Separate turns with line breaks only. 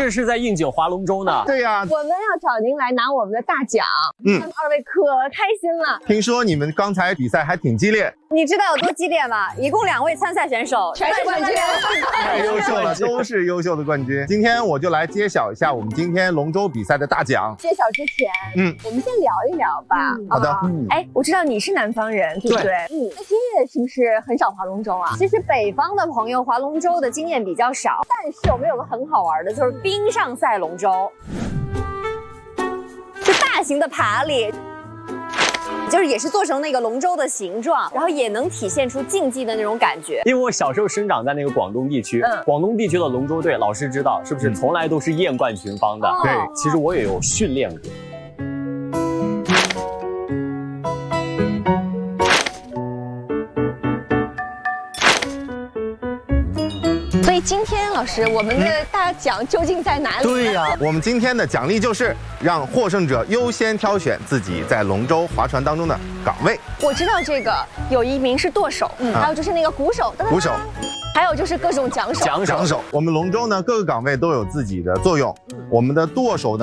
这是在应景划龙舟呢。
对呀，
我们要找您来拿我们的大奖。二位可开心了。
听说你们刚才比赛还挺激烈，
你知道有多激烈吗？一共2位参赛选手，
全是冠军。
太优秀了，都是优秀的冠军。今天我就来揭晓一下我们今天龙舟比赛的大奖。
揭晓之前，我们先聊一聊吧。
好的。
哎，我知道你是南方人，对不对？那今夜是不是很少划龙舟啊？
其实北方的朋友划龙舟的经验比较少，但是我们有个很好玩的，就是冰上赛龙舟，是大型的爬犁。就是也是做成那个龙舟的形状，然后也能体现出竞技的那种感觉。
因为我小时候生长在那个广东地区，广东地区的龙舟队，老师知道是不是从来都是艳冠群芳的？
对，
其实我也有训练过。
所以今天老师，我们的大奖究竟在哪里？
对呀，我们今天的奖励就是让获胜者优先挑选自己在龙舟划船当中的岗位。
我知道这个有一名是舵手，还有就是那个鼓手，
鼓手，
还有就是各种桨手。
我们龙舟呢各个岗位都有自己的作用，我们的舵手呢。